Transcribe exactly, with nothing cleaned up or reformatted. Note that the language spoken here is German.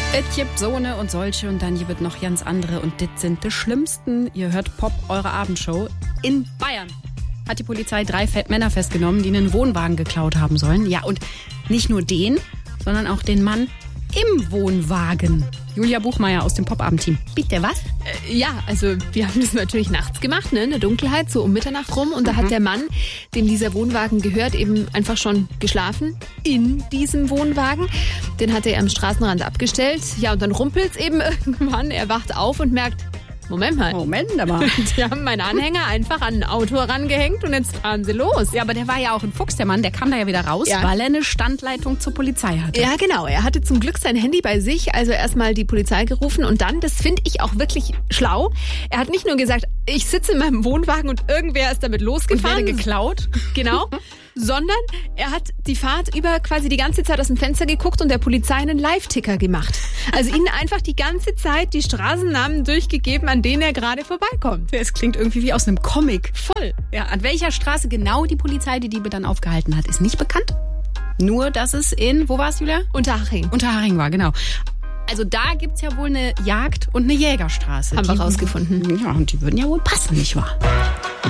Es gibt so eine und solche und dann gibt es noch ganz andere und das sind die schlimmsten. Ihr hört Pop, eure Abendshow. In Bayern hat die Polizei drei Männer festgenommen, die einen Wohnwagen geklaut haben sollen. Ja, und nicht nur den, sondern auch den Mann im Wohnwagen. Julia Buchmeier aus dem Pop-Abend-Team. Bitte, was? Äh, ja, also wir haben das natürlich nachts gemacht, ne, in der Dunkelheit, so um Mitternacht rum. Und da mhm. hat der Mann, dem dieser Wohnwagen gehört, eben einfach schon geschlafen in diesem Wohnwagen. Den hat er am Straßenrand abgestellt. Ja, und dann rumpelt's eben irgendwann. Er wacht auf und merkt, Moment mal. Moment mal. Die haben meinen Anhänger einfach an ein Auto rangehängt und jetzt fahren sie los. Ja, aber der war ja auch ein Fuchs, der Mann. Der kam da ja wieder raus, ja. weil er eine Standleitung zur Polizei hatte. Ja, genau. Er hatte zum Glück sein Handy bei sich. Also erstmal die Polizei gerufen und dann, das finde ich auch wirklich schlau, er hat nicht nur gesagt, ich sitze in meinem Wohnwagen und irgendwer ist damit losgefahren. Und werde geklaut. Genau. Sondern er hat die Fahrt über quasi die ganze Zeit aus dem Fenster geguckt und der Polizei einen Live-Ticker gemacht. Also ihnen einfach die ganze Zeit die Straßennamen durchgegeben, an denen er gerade vorbeikommt. Es klingt irgendwie wie aus einem Comic. Voll. Ja, an welcher Straße genau die Polizei die Diebe dann aufgehalten hat, ist nicht bekannt. Nur, dass es in, wo war es, Julia? Unterhaching. Unterhaching war, genau. Also da gibt's ja wohl eine Jagd- und eine Jägerstraße. Haben wir rausgefunden. Ja, und die würden ja wohl passen, nicht wahr?